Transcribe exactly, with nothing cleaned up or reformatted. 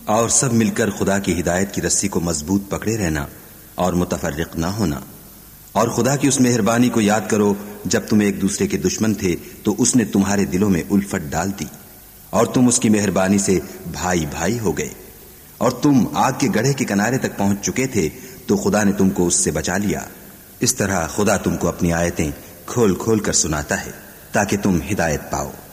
और सब मिलकर खुदा की हिदायत की रस्सी को मजबूत पकड़े रहना और मुतफर्रिक ना होना। और खुदा की उस मेहरबानी को याद करो जब तुम एक दूसरे के दुश्मन थे तो उसने तुम्हारे दिलों में उल्फत डाल दी और तुम उसकी मेहरबानी से भाई भाई हो गए। और तुम आग के गड्ढे के किनारे तक पहुंच चुके थे तो खुदा ने तुमको उससे बचा लिया। इस तरह खुदा तुमको अपनी आयतें खोल खोल कर सुनाता है ताकि तुम हिदायत पाओ।